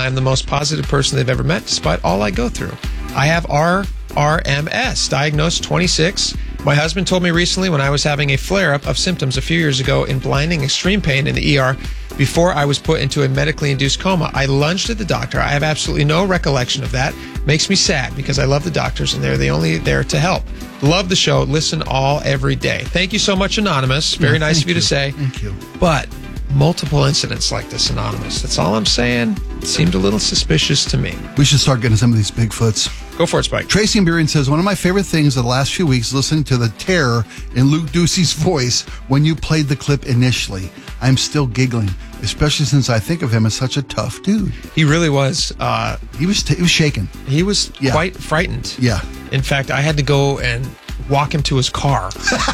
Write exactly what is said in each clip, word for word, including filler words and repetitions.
I am the most positive person they've ever met, despite all I go through. I have R R M S, diagnosed twenty-six. My husband told me recently when I was having a flare-up of symptoms a few years ago in blinding extreme pain in the E R before I was put into a medically induced coma. I lunged at the doctor. I have absolutely no recollection of that. Makes me sad because I love the doctors and they're the only there to help. Love the show. Listen all every day. Thank you so much, Anonymous. Very yeah, nice of you, you to say. Thank you. But multiple incidents like this, Anonymous. That's all I'm saying. It seemed a little suspicious to me. We should start getting some of these Bigfoots. Go for it, Spike. Tracy Emburian says, one of my favorite things of the last few weeks is listening to the terror in Luke Ducey's voice when you played the clip initially. I'm still giggling, especially since I think of him as such a tough dude. He really was. Uh, he was t- he was shaken. He was yeah. quite frightened. Yeah. In fact, I had to go and walk him to his car.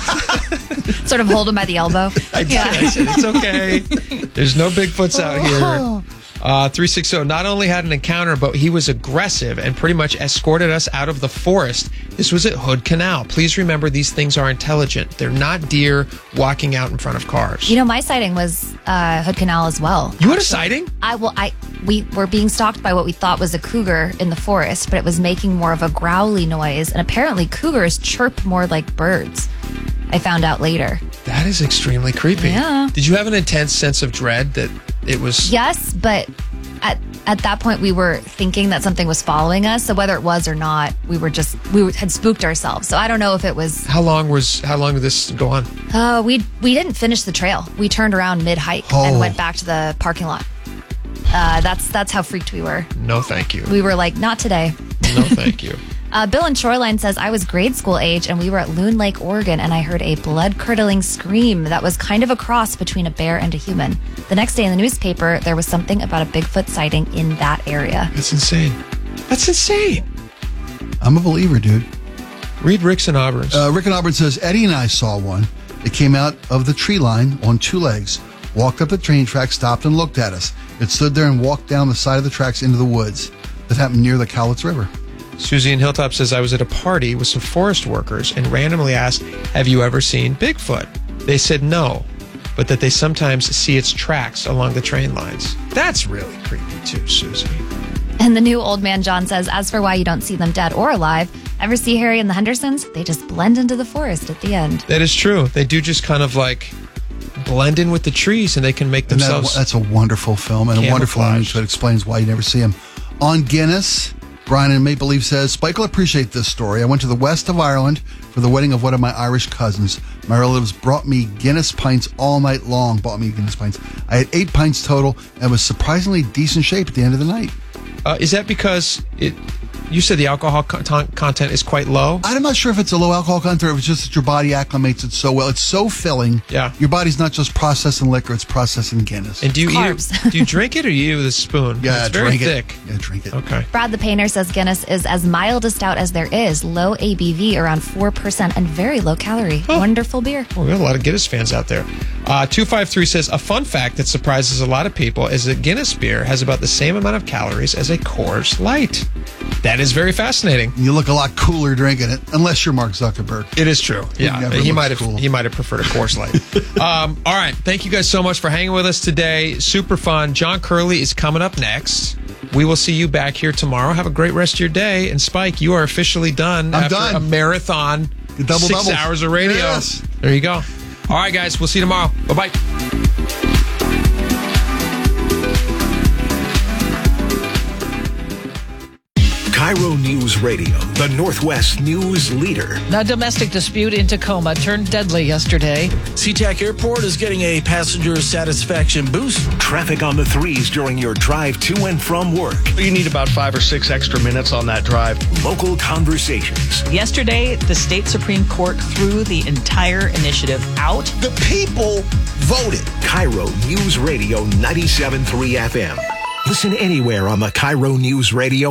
Sort of hold him by the elbow. I did. Yeah. I said, it's okay. There's no Bigfoots out here. Uh, three sixty not only had an encounter, but he was aggressive and pretty much escorted us out of the forest. This was at Hood Canal. Please remember, these things are intelligent. They're not deer walking out in front of cars. You know, my sighting was uh, Hood Canal as well. You had a sighting? I well, I we were being stalked by what we thought was a cougar in the forest, but it was making more of a growly noise, and apparently cougars chirp more like birds. I found out later. That is extremely creepy. Yeah. Did you have an intense sense of dread that it was... Yes, but at at that point we were thinking that something was following us. So whether it was or not, we were just we had spooked ourselves. So I don't know if it was. How long was how long did this go on? Uh, we we didn't finish the trail. We turned around mid hike oh. and went back to the parking lot. Uh, that's that's how freaked we were. No, thank you. We were like, not today. No, thank you. Uh, Bill in Shoreline says, I was grade school age and we were at Loon Lake, Oregon, and I heard a blood-curdling scream that was kind of a cross between a bear and a human. The next day in the newspaper, there was something about a Bigfoot sighting in that area. That's insane. That's insane. I'm a believer, dude. Read Rick's and Auburn's. Uh, Rick and Auburn says, Eddie and I saw one. It came out of the tree line on two legs, walked up the train track, stopped and looked at us. It stood there and walked down the side of the tracks into the woods. That happened near the Cowlitz River. Susie in Hilltop says, I was at a party with some forest workers and randomly asked, have you ever seen Bigfoot? They said no, but that they sometimes see its tracks along the train lines. That's really creepy too, Susie. And the new old man John says, as for why you don't see them dead or alive, ever see Harry and the Hendersons? They just blend into the forest at the end. That is true. They do just kind of like blend in with the trees and they can make themselves... That, that's a wonderful film and a wonderful image that explains why you never see them. On Guinness... Brian in Maple Leaf says, Spike will appreciate this story. I went to the west of Ireland for the wedding of one of my Irish cousins. My relatives brought me Guinness pints all night long. Bought me Guinness pints. I had eight pints total and was surprisingly decent shape at the end of the night. Uh, is that because it? You said the alcohol con- content is quite low? I'm not sure if it's a low alcohol content or if it's just that your body acclimates it so well. It's so filling. Yeah. Your body's not just processing liquor, it's processing Guinness. And do you Carbs. eat it, do you drink it or you eat it with a spoon? Yeah, it's very drink thick. it. Yeah, drink it. Okay. Brad the Painter says Guinness is as mild a stout as there is. Low A B V, around four percent, and very low calorie. Oh. Wonderful beer. Well, we got a lot of Guinness fans out there. Uh, two five three says, a fun fact that surprises a lot of people is that Guinness beer has about the same amount of calories as a Coors Light. That is very fascinating. You look a lot cooler drinking it, unless you're Mark Zuckerberg. It is true. Yeah, he, he might have cool. he might have preferred a Coors Light. um, all right, thank you guys so much for hanging with us today. Super fun. John Curley is coming up next. We will see you back here tomorrow. Have a great rest of your day. And Spike, you are officially done I'm after done. a marathon, Double six doubles. hours of radio. Yes. There you go. All right, guys, we'll see you tomorrow. Bye bye. Cairo News Radio, the Northwest news leader. A domestic dispute in Tacoma turned deadly yesterday. SeaTac Airport is getting a passenger satisfaction boost. Traffic on the threes during your drive to and from work. You need about five or six extra minutes on that drive. Local conversations. Yesterday, the state Supreme Court threw the entire initiative out. The people voted. Cairo News Radio ninety-seven point three F M. Listen anywhere on the Cairo News Radio app.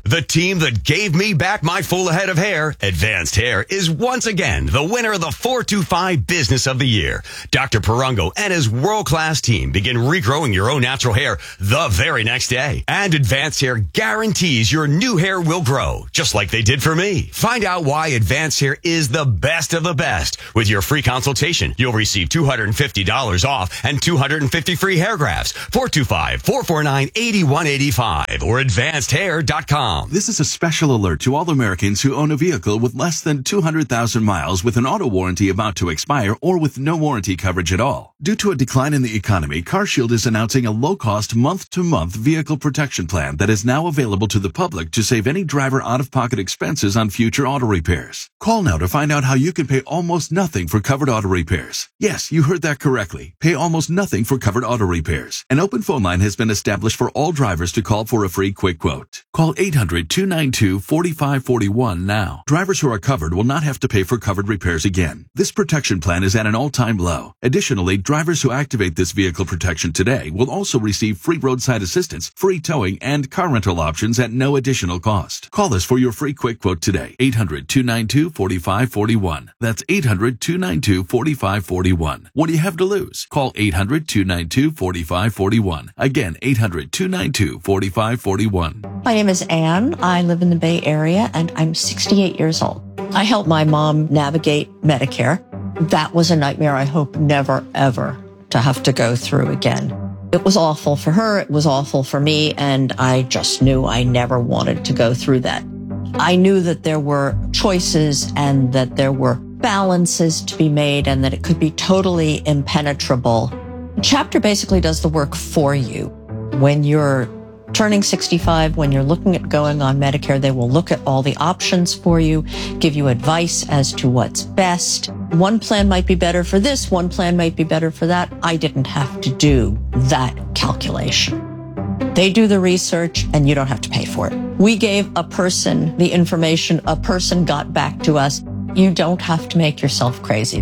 The team that gave me back my full head of hair, Advanced Hair, is once again the winner of the four two five Business of the Year. Doctor Perungo and his world-class team begin regrowing your own natural hair the very next day. And Advanced Hair guarantees your new hair will grow, just like they did for me. Find out why Advanced Hair is the best of the best. With your free consultation, you'll receive two hundred fifty dollars off and two hundred fifty free hair grafts. four two five, four four nine, eight one eight five or advanced hair dot com. This is a special alert to all Americans who own a vehicle with less than two hundred thousand miles with an auto warranty about to expire or with no warranty coverage at all. Due to a decline in the economy, CarShield is announcing a low-cost month-to-month vehicle protection plan that is now available to the public to save any driver out-of-pocket expenses on future auto repairs. Call now to find out how you can pay almost nothing for covered auto repairs. Yes, you heard that correctly. Pay almost nothing for covered auto repairs. An open phone line has been established for all drivers to call for a free quick quote. Call eight hundred, two nine two, four five four one now. Drivers who are covered will not have to pay for covered repairs again. This protection plan is at an all-time low. Additionally, drivers who activate this vehicle protection today will also receive free roadside assistance, free towing, and car rental options at no additional cost. Call us for your free quick quote today. eight hundred, two nine two, four five four one. That's eight hundred, two nine two, four five four one. What do you have to lose? Call eight hundred, two nine two, four five four one. Again, eight hundred, two nine two, four five four one. My name is Anne. I live in the Bay Area and I'm sixty-eight years old. I helped my mom navigate Medicare. That was a nightmare I hope never, ever to have to go through again. It was awful for her. It was awful for me. And I just knew I never wanted to go through that. I knew that there were choices and that there were balances to be made and that it could be totally impenetrable. Chapter basically does the work for you. When you're turning sixty-five, when you're looking at going on Medicare, they will look at all the options for you, give you advice as to what's best. One plan might be better for this, one plan might be better for that. I didn't have to do that calculation. They do the research and you don't have to pay for it. We gave a person the information, a person got back to us. You don't have to make yourself crazy.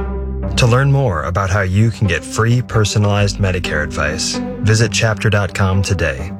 To learn more about how you can get free personalized Medicare advice, visit chapter dot com today.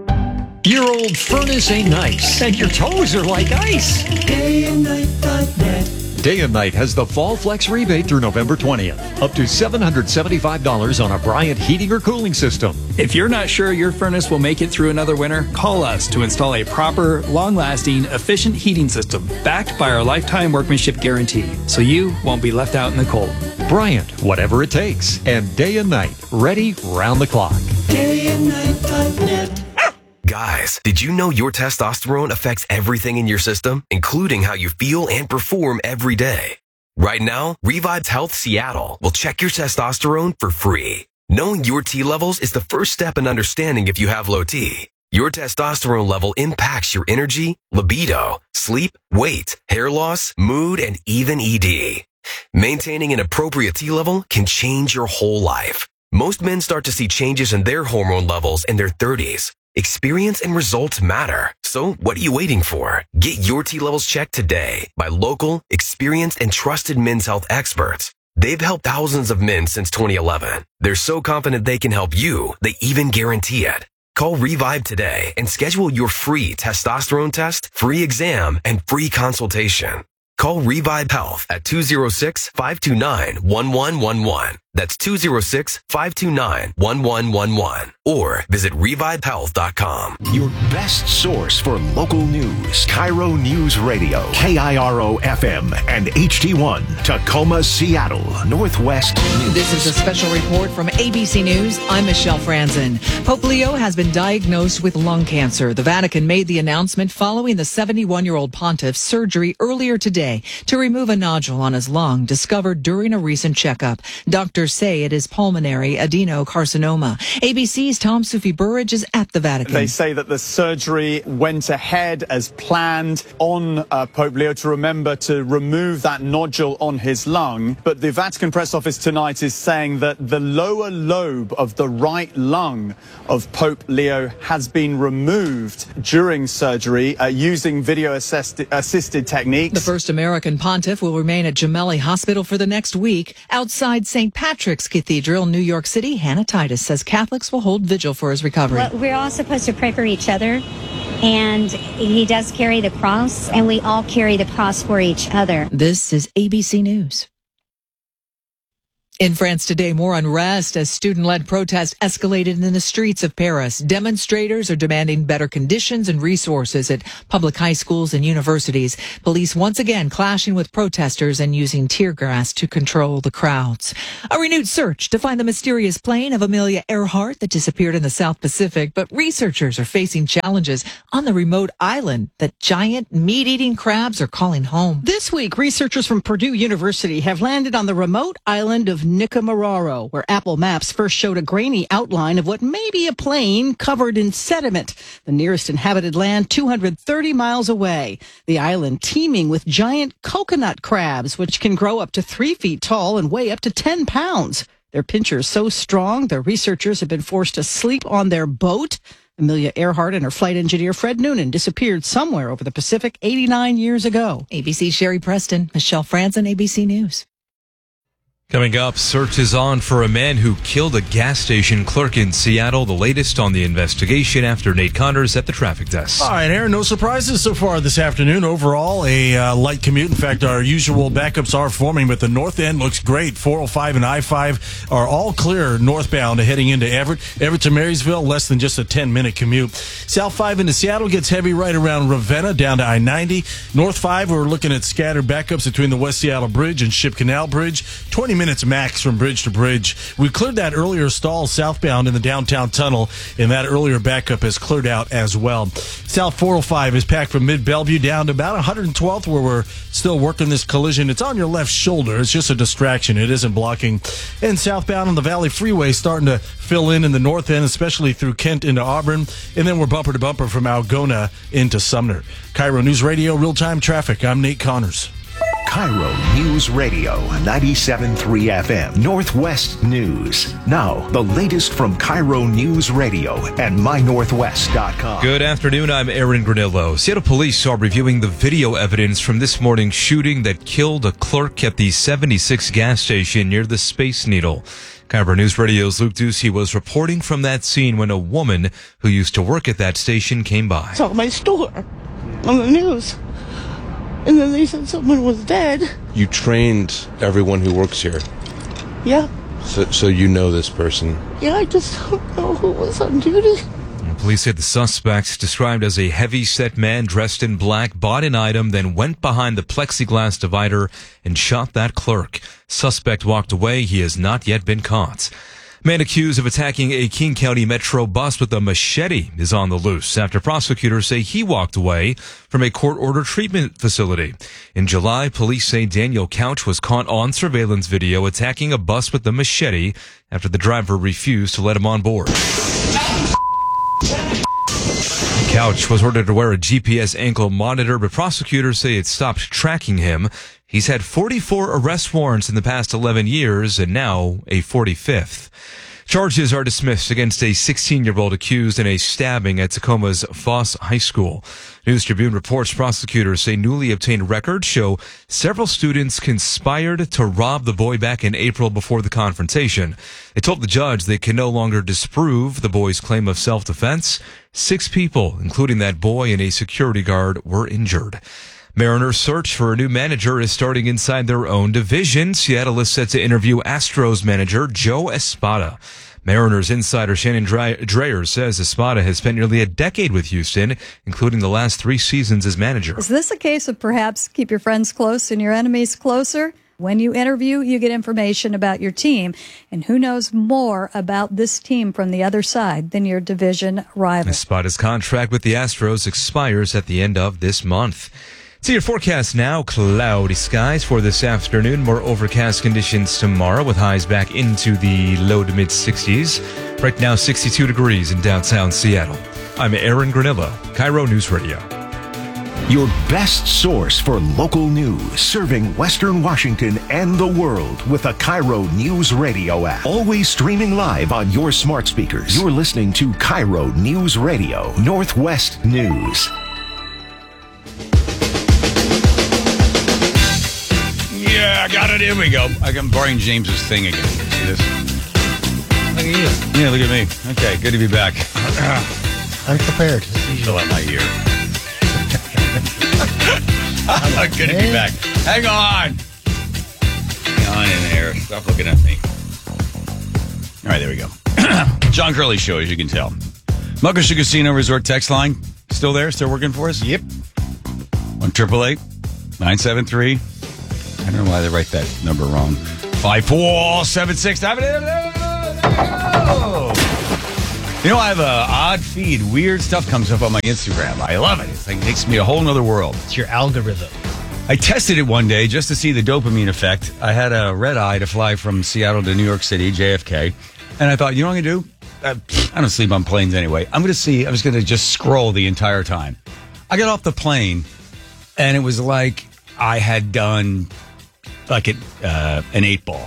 Your old furnace ain't nice, and your toes are like ice. day and night dot net Day and Night has the Fall Flex rebate through November twentieth. Up to seven hundred seventy-five dollars on a Bryant heating or cooling system. If you're not sure your furnace will make it through another winter, call us to install a proper, long-lasting, efficient heating system backed by our lifetime workmanship guarantee, so you won't be left out in the cold. Bryant, whatever it takes. And Day and Night, ready round the clock. day and night dot net Guys, did you know your testosterone affects everything in your system, including how you feel and perform every day? Right now, Revive Health Seattle will check your testosterone for free. Knowing your T levels is the first step in understanding if you have low T. Your testosterone level impacts your energy, libido, sleep, weight, hair loss, mood, and even E D. Maintaining an appropriate T level can change your whole life. Most men start to see changes in their hormone levels in their thirties. Experience and results matter. So what are you waiting for? Get your T levels checked today by local, experienced, and trusted men's health experts. They've helped thousands of men since twenty eleven. They're so confident they can help you, they even guarantee it. Call Revive today and schedule your free testosterone test, free exam, and free consultation. Call Revive Health at two oh six, five two nine, one one one one. That's two oh six, five two nine, one one one one. Or visit revive health dot com. Your best source for local news. Cairo News Radio. K I R O F M and H D one. Tacoma, Seattle. Northwest News. This is a special report from A B C News. I'm Michelle Franzen. Pope Leo has been diagnosed with lung cancer. The Vatican made the announcement following the seventy-one-year-old pontiff's surgery earlier today to remove a nodule on his lung discovered during a recent checkup. Doctors say it is pulmonary adenocarcinoma. A B C's Tom Sufi Burridge is at the Vatican. They say that the surgery went ahead as planned on uh, Pope Leo to remember to remove that nodule on his lung. But the Vatican press office tonight is saying that the lower lobe of the right lung of Pope Leo has been removed during surgery uh, using video assisted, assisted techniques. The first American pontiff will remain at Gemelli Hospital for the next week. Outside Saint Patrick's Cathedral, New York City, Hannah Titus says Catholics will hold vigil for his recovery. Well, we're all supposed to pray for each other And he does carry the cross, and we all carry the cross for each other. This is A B C News. In France today, more unrest as student-led protests escalated in the streets of Paris. Demonstrators are demanding better conditions and resources at public high schools and universities. Police once again clashing with protesters and using tear gas to control the crowds. A renewed search to find the mysterious plane of Amelia Earhart that disappeared in the South Pacific, but researchers are facing challenges on the remote island that giant meat-eating crabs are calling home. This week, researchers from Purdue University have landed on the remote island of Nicomararo, where Apple Maps first showed a grainy outline of what may be a plane covered in sediment. The nearest inhabited land, two hundred thirty miles away. The island teeming with giant coconut crabs, which can grow up to three feet tall and weigh up to ten pounds. Their pincher is so strong, the researchers have been forced to sleep on their boat. Amelia Earhart and her flight engineer, Fred Noonan, disappeared somewhere over the Pacific eighty-nine years ago. A B C's Sherry Preston, Michelle Franzen, A B C News. Coming up, search is on for a man who killed a gas station clerk in Seattle. The latest on the investigation after Nate Connors at the traffic desk. All right, Aaron, no surprises so far this afternoon. Overall, a uh, light commute. In fact, our usual backups are forming, but the north end looks great. four oh five and I five are all clear northbound heading into Everett. Everett to Marysville, less than just a ten-minute commute. South five into Seattle gets heavy right around Ravenna down to I ninety. North five, we're looking at scattered backups between the West Seattle Bridge and Ship Canal Bridge. twenty minutes max from bridge to bridge. We cleared that earlier stall southbound in the downtown tunnel, and that earlier backup has cleared out as well. South four oh five is packed from mid-Bellevue down to about one hundred twelfth, where we're still working this collision. It's on your left shoulder. It's just a distraction. It isn't blocking. And southbound on the Valley Freeway starting to fill in in the north end, especially through Kent into Auburn. And then we're bumper to bumper from Algona into Sumner. Cairo News Radio, real-time traffic. I'm Nate Connors. Cairo News Radio, ninety-seven point three F M, Northwest News. Now, the latest from Cairo News Radio and my northwest dot com. Good afternoon, I'm Aaron Granillo. Seattle police are reviewing the video evidence from this morning's shooting that killed a clerk at the seventy-six gas station near the Space Needle. Cairo News Radio's Luke Ducey was reporting from that scene when a woman who used to work at that station came by. I saw my store on the news. And then they said someone was dead. You trained everyone who works here? Yeah. So, so you know this person? Yeah, I just don't know who was on duty. Police said the suspect, described as a heavy-set man dressed in black, bought an item, then went behind the plexiglass divider and shot that clerk. Suspect walked away. He has not yet been caught. Man accused of attacking a King County Metro bus with a machete is on the loose after prosecutors say he walked away from a court-ordered treatment facility. In July, police say Daniel Couch was caught on surveillance video attacking a bus with a machete after the driver refused to let him on board. Couch was ordered to wear a G P S ankle monitor, but prosecutors say it stopped tracking him. He's had forty-four arrest warrants in the past eleven years and now a forty-fifth. Charges are dismissed against a sixteen-year-old accused in a stabbing at Tacoma's Foss High School. News Tribune reports prosecutors say newly obtained records show several students conspired to rob the boy back in April before the confrontation. They told the judge they can no longer disprove the boy's claim of self-defense. Six people, including that boy and a security guard, were injured. Mariners' search for a new manager is starting inside their own division. Seattle is set to interview Astros manager Joe Espada. Mariners insider Shannon Dreyer says Espada has spent nearly a decade with Houston, including the last three seasons as manager. Is this a case of perhaps keep your friends close and your enemies closer? When you interview, you get information about your team, and who knows more about this team from the other side than your division rival. Espada's contract with the Astros expires at the end of this month. See your forecast now. Cloudy skies for this afternoon. More overcast conditions tomorrow with highs back into the low to mid sixties. Right now, sixty-two degrees in downtown Seattle. I'm Aaron Granillo, Cairo News Radio. Your best source for local news, serving Western Washington and the world with a Cairo News Radio app. Always streaming live on your smart speakers. You're listening to Cairo News Radio, Northwest News. Yeah, I got it. Here we go. I'm borrowing James's thing again. See this? Look at you. Yeah, look at me. Okay, good to be back. Unprepared. Still at my ear. I'm good to be back. Hang on. Hang on in there. Stop looking at me. All right, there we go. John Curley Show, as you can tell. Muckleshoot Casino Resort text line. Still there? Still working for us? Yep. one triple eight nine seven three. I don't know why they write that number wrong. five four seven six. There we go. You know, I have a odd feed. Weird stuff comes up on my Instagram. I love it. It's like, it takes me a whole nother world. It's your algorithm. I tested it one day just to see the dopamine effect. I had a red eye to fly from Seattle to New York City, J F K. And I thought, you know what I'm going to do? I, I don't sleep on planes anyway. I'm going to see, I was going to just scroll the entire time. I got off the plane, and it was like I had done like it, uh, an eight ball.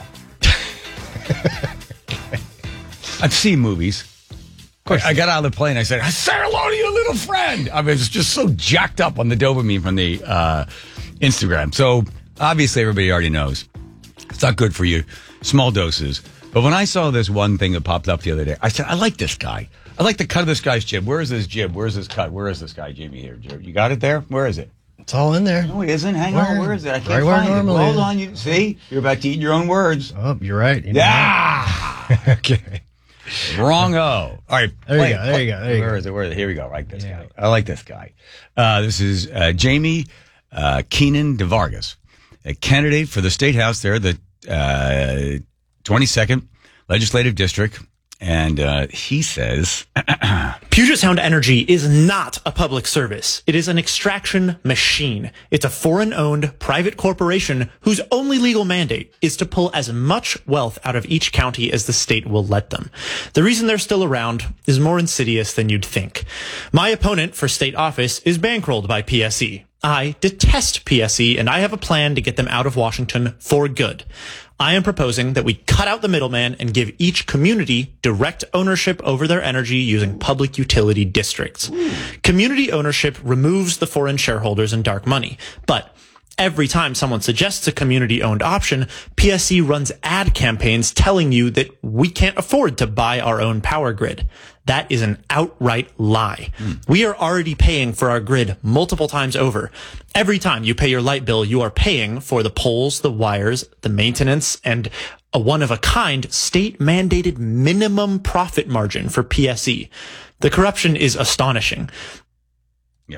I've seen movies. Of course, I got out of the plane. I said, I said hello to your little friend. I was just so jacked up on the dopamine from the uh, Instagram. So obviously everybody already knows. It's not good for you. Small doses. But when I saw this one thing that popped up the other day, I said, I like this guy. I like the cut of this guy's jib. Where is this jib? Where is this cut? Where is this guy, Jamie, here? You got it there? Where is it? It's all in there. No, it isn't. Hang where? on. Where is it? I can't right where find normally it. Hold is. on. You see? You're about to eat your own words. Oh, you're right. You know yeah. Okay. Wrong-o. All right. There play, you go. There you go. There you where go. is it? Where is it? Here we go. I like this yeah. guy. I like this guy. Uh, this is uh, Jamie uh, Keenan de Vargas, a candidate for the State House there, the uh, twenty-second Legislative District. And uh, he says... Puget Sound Energy is not a public service. It is an extraction machine. It's a foreign-owned private corporation whose only legal mandate is to pull as much wealth out of each county as the state will let them. The reason they're still around is more insidious than you'd think. My opponent for state office is bankrolled by P S E. I detest P S E, and I have a plan to get them out of Washington for good. I am proposing that we cut out the middleman and give each community direct ownership over their energy using public utility districts. Ooh. Community ownership removes the foreign shareholders and dark money, but every time someone suggests a community-owned option, P S E runs ad campaigns telling you that we can't afford to buy our own power grid. That is an outright lie. Mm. We are already paying for our grid multiple times over. Every time you pay your light bill, you are paying for the poles, the wires, the maintenance, and a one-of-a-kind state-mandated minimum profit margin for P S E. The corruption is astonishing. Yeah.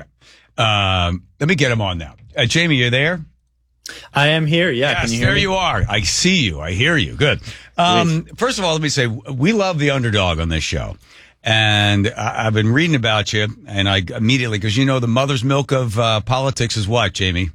Um, let me get him on now. Uh, Jamie, you there? I am here. Yeah. Yes, Can you hear there me? you are. I see you. I hear you. Good. Um, first of all, let me say we love the underdog on this show. And I, I've been reading about you, and I immediately, because you know the mother's milk of uh, politics is what, Jamie?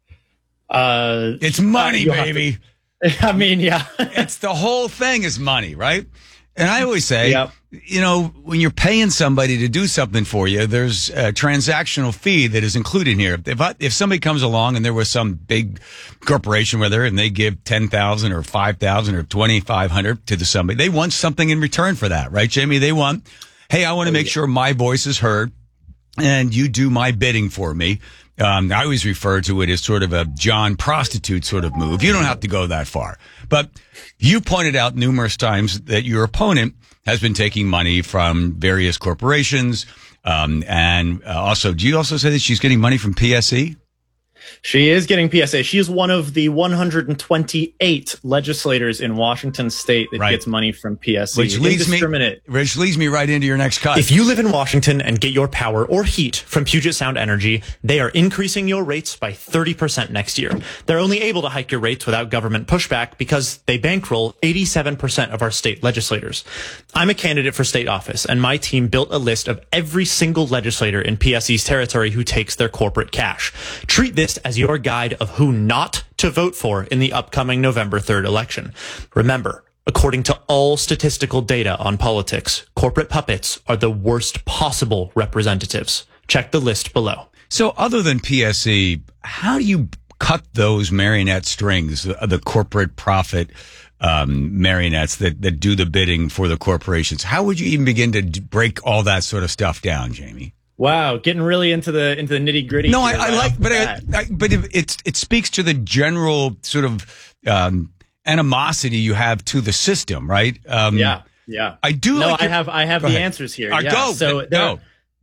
Uh, it's money, uh, baby. To, I mean, yeah. It's the whole thing is money, right? And I always say, yep. you know, when you're paying somebody to do something for you, there's a transactional fee that is included here. If I, if somebody comes along and there was some big corporation where they're and they give ten thousand or five thousand or twenty-five hundred to the somebody, they want something in return for that, right, Jamie? They want, hey, I want to oh, make yeah. sure my voice is heard and you do my bidding for me. Um, I always refer to it as sort of a John prostitute sort of move. You don't have to go that far. But you pointed out numerous times that your opponent has been taking money from various corporations. Um, and uh, also, do you also say that she's getting money from P S E? She is getting P S A. She is one of the one hundred twenty-eight legislators in Washington state that right. gets money from P S E. Which leads me, which leads me right into your next cut. If you live in Washington and get your power or heat from Puget Sound Energy, they are increasing your rates by thirty percent next year. They're only able to hike your rates without government pushback because they bankroll eighty-seven percent of our state legislators. I'm a candidate for state office, and my team built a list of every single legislator in P S E's territory who takes their corporate cash. Treat this as your guide of who not to vote for in the upcoming November third election. Remember, according to all statistical data on politics, corporate puppets are the worst possible representatives. Check the list below. So other than P S E, how do you cut those marionette strings, the, the corporate profit um, marionettes that, that do the bidding for the corporations? How would you even begin to break all that sort of stuff down, Jamie? Wow, getting really into the into the nitty gritty. No, I, I like, but I, I, but it, it's it speaks to the general sort of um, animosity you have to the system, right? Um, yeah, yeah. I do. No, like I your, have I have the ahead. answers here. Uh, yeah. go. So go. there,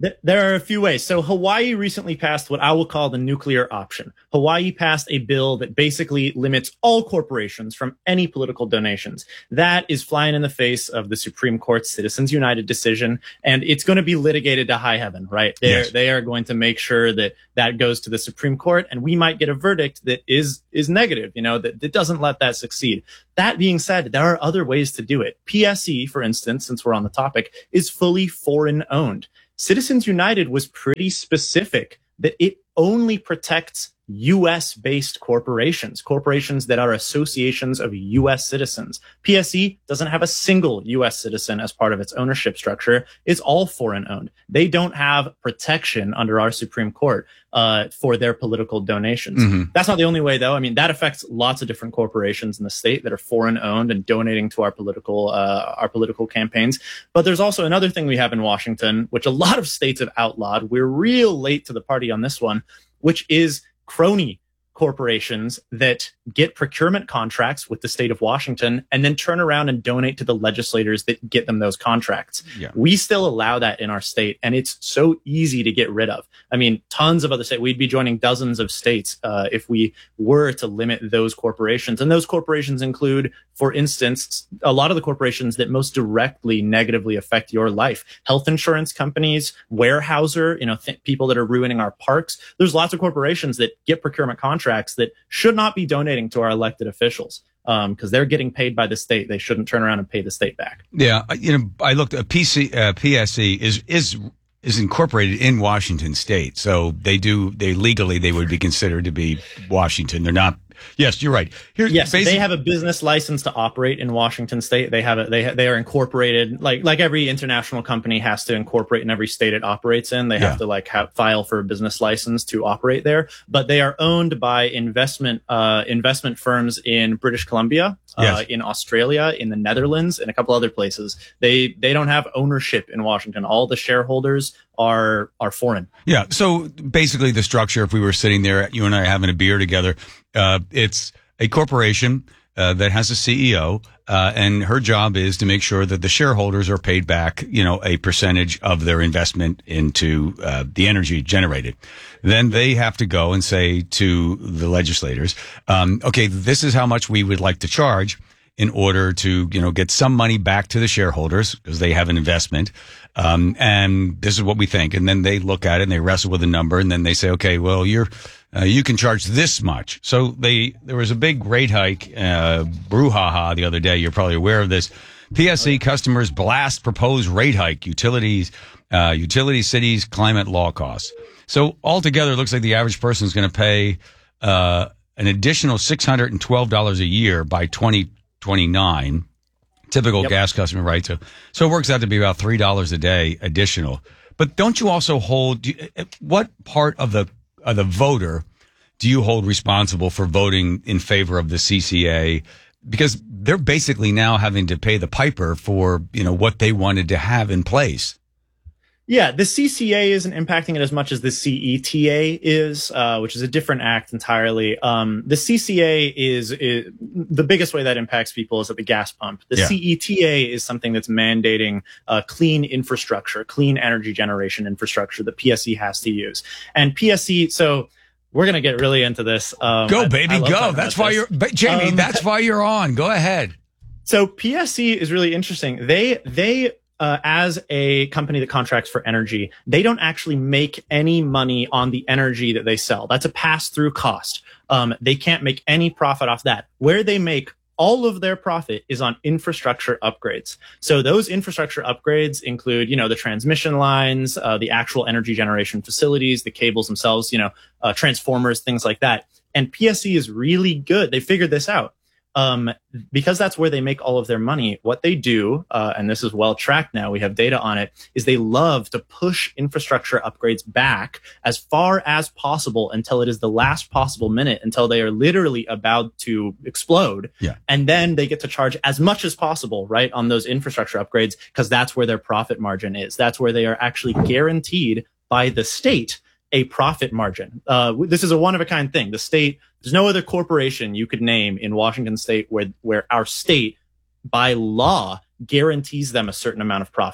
There are a few ways. So Hawaii recently passed what I will call the nuclear option. Hawaii passed a bill that basically limits all corporations from any political donations. That is flying in the face of the Supreme Court's Citizens United decision, and it's going to be litigated to high heaven, right? They're, yes. They are going to make sure that that goes to the Supreme Court, and we might get a verdict that is is negative, you know, that, that doesn't let that succeed. That being said, there are other ways to do it. P S E, for instance, since we're on the topic, is fully foreign owned. Citizens United was pretty specific that it only protects U S-based corporations, corporations that are associations of U S citizens. P S E doesn't have a single U S citizen as part of its ownership structure. It's all foreign owned. They don't have protection under our Supreme Court uh, for their political donations. Mm-hmm. That's not the only way, though. I mean, that affects lots of different corporations in the state that are foreign owned and donating to our political uh, our political campaigns. But there's also another thing we have in Washington, which a lot of states have outlawed. We're real late to the party on this one, which is crony corporations that get procurement contracts with the state of Washington and then turn around and donate to the legislators that get them those contracts. Yeah. We still allow that in our state, and it's so easy to get rid of. I mean, tons of other states, we'd be joining dozens of states uh, if we were to limit those corporations. And those corporations include, for instance, a lot of the corporations that most directly negatively affect your life. Health insurance companies, Weyerhaeuser, you know, th- people that are ruining our parks. There's lots of corporations that get procurement contracts that should not be donating to our elected officials um, because they're getting paid by the state. They shouldn't turn around and pay the state back. Yeah, you know, I looked at P C, uh, P S E is is is incorporated in Washington State, so they do they legally they would be considered to be Washington. They're not. Yes, you're right. Here's yes, basic- they have a business license to operate in Washington State. They have a, they ha- they are incorporated like like every international company has to incorporate in every state it operates in. They yeah. have to like have, file for a business license to operate there. But they are owned by investment uh, investment firms in British Columbia, yes. uh, in Australia, in the Netherlands, and a couple other places. They they don't have ownership in Washington. All the shareholders are are foreign. Yeah. So basically, the structure. If we were sitting there, you and I having a beer together. Uh, it's a corporation uh, that has a C E O, uh, and her job is to make sure that the shareholders are paid back, you know, a percentage of their investment into uh, the energy generated. Then they have to go and say to the legislators, um, okay, this is how much we would like to charge in order to, you know, get some money back to the shareholders because they have an investment. Um, and this is what we think. And then they look at it and they wrestle with a number and then they say, okay, well, you're, uh, you can charge this much. So they, there was a big rate hike, uh, brouhaha the other day. You're probably aware of this. P S E customers blast proposed rate hike, utilities, uh, utility cities, climate law costs. So altogether, it looks like the average person is going to pay, uh, an additional six hundred twelve dollars a year by twenty twenty-nine. Typical yep. gas customer, right? So, so it works out to be about three dollars a day additional. But don't you also hold, do you, what part of the, of the voter do you hold responsible for voting in favor of the C C A? Because they're basically now having to pay the piper for, you know, what they wanted to have in place. Yeah, the C C A isn't impacting it as much as the C E T A is, uh, which is a different act entirely. Um, the C C A is, is the biggest way that impacts people is at the gas pump. The yeah. C E T A is something that's mandating uh, clean infrastructure, clean energy generation infrastructure that P S E has to use. And P S E, so we're going to get really into this. Um, go, baby, I, I go. That's why this. you're, Jamie, um, that's why you're on. Go ahead. So P S E is really interesting. They, they, Uh, as a company that contracts for energy, they don't actually make any money on the energy that they sell. That's a pass-through cost. Um, they can't make any profit off that. Where they make all of their profit is on infrastructure upgrades. So those infrastructure upgrades include, you know, the transmission lines, uh, the actual energy generation facilities, the cables themselves, you know, uh, transformers, things like that. And P S E is really good. They figured this out. Um, because that's where they make all of their money. What they do, uh, and this is well tracked now, we have data on it, is they love to push infrastructure upgrades back as far as possible until it is the last possible minute, until they are literally about to explode. Yeah. And then they get to charge as much as possible, right, on those infrastructure upgrades, because that's where their profit margin is. That's where they are actually guaranteed by the state a profit margin. Uh, this is a one-of-a-kind thing. The state, there's no other corporation you could name in Washington State where where our state, by law, guarantees them a certain amount of profit.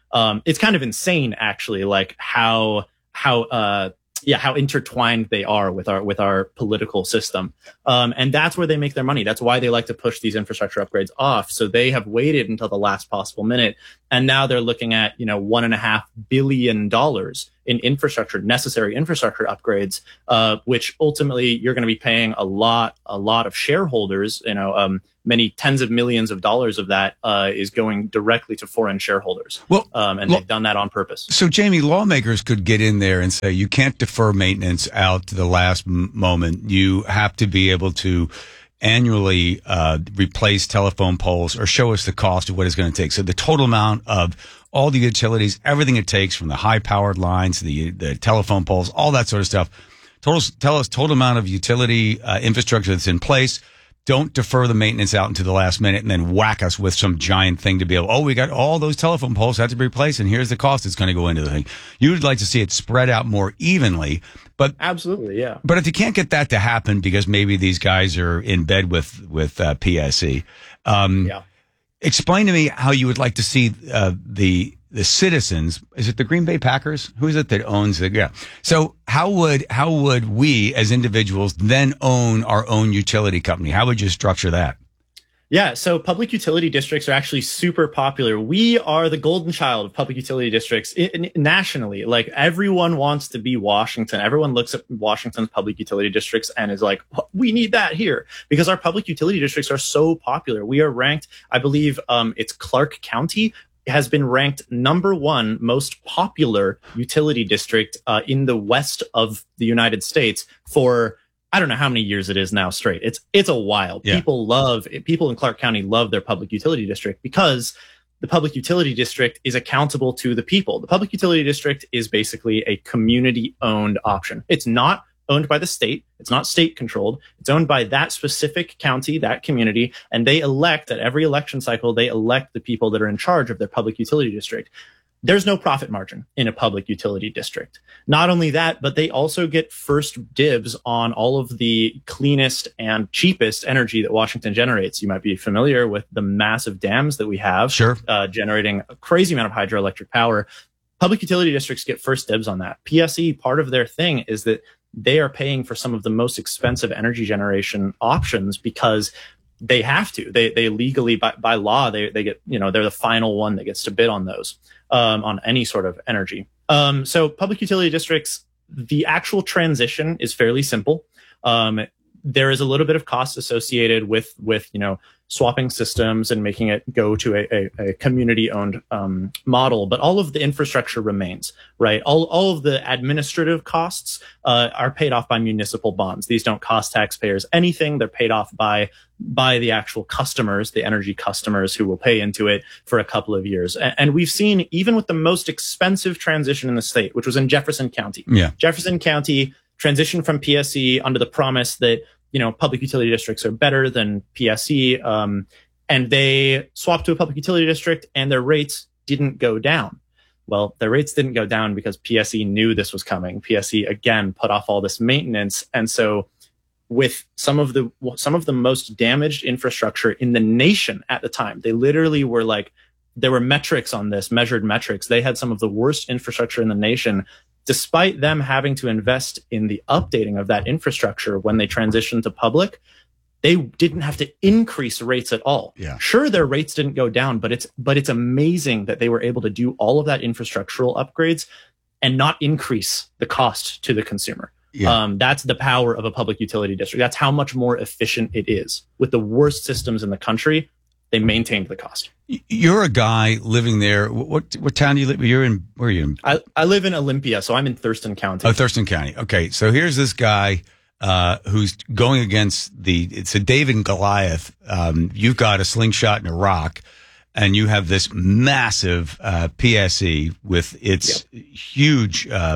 Um, it's kind of insane, actually, like how how uh, yeah how intertwined they are with our with our political system, um, and that's where they make their money. That's why they like to push these infrastructure upgrades off. So they have waited until the last possible minute, and now they're looking at you know one and a half billion dollars in infrastructure, necessary infrastructure upgrades, uh, which ultimately you're going to be paying a lot, a lot of shareholders. You know, um, many tens of millions of dollars of that uh, is going directly to foreign shareholders. Well, um, and lo- they've done that on purpose. So, Jamie, lawmakers could get in there and say you can't defer maintenance out to the last m- moment. You have to be able to annually uh, replace telephone poles or show us the cost of what it's going to take. So the total amount of all the utilities, everything it takes from the high-powered lines, the the telephone poles, all that sort of stuff. Total, tell us total amount of utility uh, infrastructure that's in place. Don't defer the maintenance out into the last minute and then whack us with some giant thing to be able, oh, we got all those telephone poles have to be replaced, and here's the cost that's going to go into the thing. You would like to see it spread out more evenly. But absolutely, yeah. But if you can't get that to happen because maybe these guys are in bed with with uh, P S E, um, yeah. explain to me how you would like to see uh, the the citizens. Is it the Green Bay Packers? Who is it that owns it? Yeah. So how would how would we as individuals then own our own utility company? How would you structure that? Yeah, so public utility districts are actually super popular. We are the golden child of public utility districts I- I- nationally. Like everyone wants to be Washington. Everyone looks at Washington's public utility districts and is like, we need that here because our public utility districts are so popular. We are ranked, I believe um, it's Clark County has been ranked number one most popular utility district uh, in the west of the United States for I don't know how many years it is now straight. It's it's a while. Yeah. People love people in Clark County love their public utility district because the public utility district is accountable to the people. The public utility district is basically a community owned option. It's not owned by the state. It's not state controlled. It's owned by that specific county, that community, and they elect at every election cycle, they elect the people that are in charge of their public utility district. There's no profit margin in a public utility district. Not only that, but they also get first dibs on all of the cleanest and cheapest energy that Washington generates. You might be familiar with the massive dams that we have, sure, uh, generating a crazy amount of hydroelectric power. Public utility districts get first dibs on that. P S E, part of their thing is that they are paying for some of the most expensive energy generation options because they have to. They they legally, by, by law, they they get, you know, they're the final one that gets to bid on those, um, on any sort of energy. Um, so public utility districts, the actual transition is fairly simple. Um, there is a little bit of cost associated with with you know swapping systems and making it go to a, a, a community-owned um, model, but all of the infrastructure remains, right? All all of the administrative costs uh, are paid off by municipal bonds. These don't cost taxpayers anything. They're paid off by by the actual customers, the energy customers who will pay into it for a couple of years. And, and we've seen, even with the most expensive transition in the state, which was in Jefferson County. Yeah. Jefferson County transitioned from P S E under the promise that, you know, public utility districts are better than P S E. Um, and they swapped to a public utility district and their rates didn't go down. Well, their rates didn't go down because P S E knew this was coming. P S E, again, put off all this maintenance. And so with some of the, some of the most damaged infrastructure in the nation at the time, they literally were like, there were metrics on this, measured metrics. They had some of the worst infrastructure in the nation. Despite them having to invest in the updating of that infrastructure when they transitioned to public, they didn't have to increase rates at all. Yeah. Sure, their rates didn't go down, but it's but it's amazing that they were able to do all of that infrastructural upgrades and not increase the cost to the consumer. Yeah. Um, that's the power of a public utility district. That's how much more efficient it is. With the worst systems in the country, they maintained the cost. You're a guy living there. What what town do you live? You're in, where are you? I, I live in Olympia, so I'm in Thurston County. Oh, Thurston County. Okay. So here's this guy uh, who's going against the, it's a David and Goliath. Um, you've got a slingshot and a rock, and you have this massive uh, P S E with its yep. huge uh,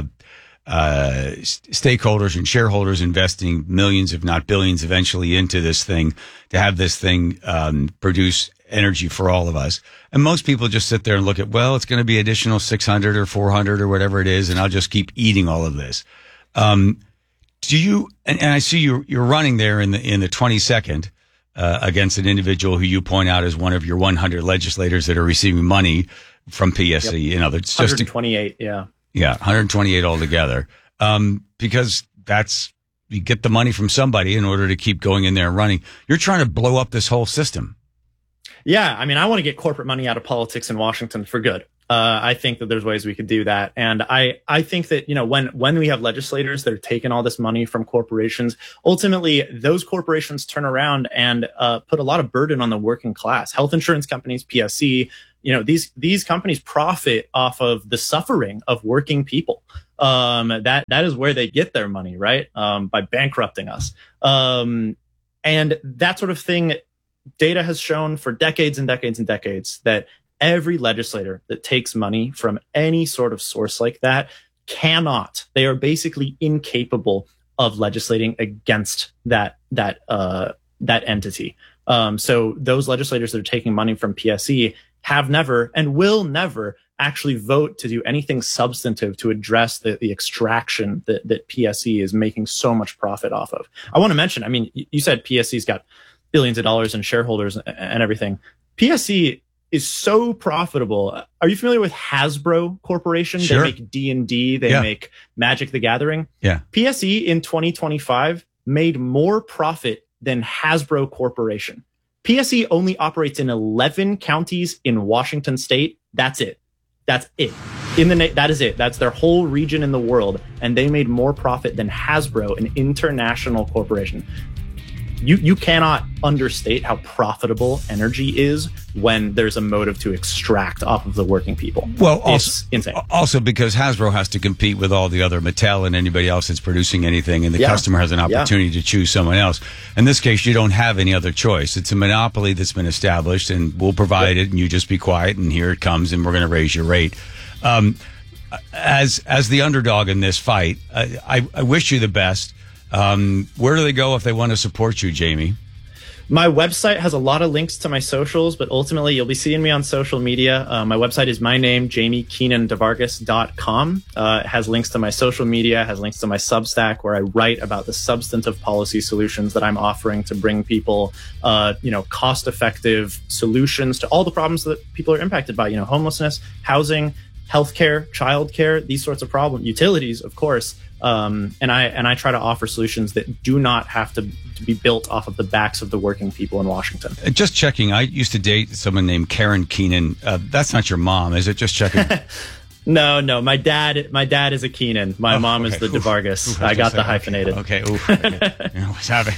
uh, stakeholders and shareholders investing millions, if not billions, eventually into this thing to have this thing um, produce energy for all of us. And most people just sit there and look at, well, it's going to be additional six hundred or four hundred or whatever it is, and I'll just keep eating all of this. Um, do you, and, and I see you're, you're running there in the, in the twenty-second, uh, against an individual who you point out as one of your one hundred legislators that are receiving money from P S E. Yep. You know, it's just one hundred twenty-eight. Yeah. Yeah, one hundred twenty-eight altogether. Um, because that's, you get the money from somebody in order to keep going in there and running. You're trying to blow up this whole system. Yeah, I mean, I want to get corporate money out of politics in Washington for good. Uh, I think that there's ways we could do that. And I, I think that, you know, when, when we have legislators that are taking all this money from corporations, ultimately those corporations turn around and uh, put a lot of burden on the working class. Health insurance companies, P S E, you know, these, these companies profit off of the suffering of working people. Um, that, that is where they get their money, right? Um, by bankrupting us. Um, and that sort of thing, data has shown for decades and decades and decades that every legislator that takes money from any sort of source like that cannot, they are basically incapable of legislating against that, that, uh, that entity. Um, so those legislators that are taking money from P S E have never and will never actually vote to do anything substantive to address the, the extraction that, that P S E is making so much profit off of. I want to mention, I mean, you said P S E's got billions of dollars in shareholders and everything. P S E is so profitable. Are you familiar with Hasbro Corporation? Sure. They make D and D. They Yeah. make Magic the Gathering. Yeah. P S E in twenty twenty-five made more profit than Hasbro Corporation. P S E only operates in eleven counties in Washington state. That's it. That's it. In the na- that is it. That's their whole region in the world. And they made more profit than Hasbro, an international corporation. You you cannot understate how profitable energy is when there's a motive to extract off of the working people. Well, It's also, insane. also because Hasbro has to compete with all the other Mattel and anybody else that's producing anything, and the Yeah. customer has an Yeah. opportunity to choose someone else. In this case, you don't have any other choice. It's a monopoly that's been established, and we'll provide it, and you just be quiet, and here it comes, and we're going to raise your rate. Um, as as the underdog in this fight, I, I, I wish you the best. Um, where do they go if they want to support you, Jamie? My website has a lot of links to my socials, but ultimately you'll be seeing me on social media. Uh, my website is my name, jamie keenan devargas dot com. Uh, it has links to my social media, has links to my Substack, where I write about the substantive policy solutions that I'm offering to bring people, uh, you know, cost-effective solutions to all the problems that people are impacted by, you know, homelessness, housing, healthcare, childcare, these sorts of problems, utilities, of course. Um, and I and I try to offer solutions that do not have to, to be built off of the backs of the working people in Washington. Uh, Just checking. I used to date someone named Karen Keenan. Uh, that's not your mom, is it? Just checking. No, no. My dad, my dad is a Keenan. My Oh, mom okay. is the Oof. DeVargas. Oof, I got was the gonna say, hyphenated. Okay. okay. Oof, okay. You know, what's happening?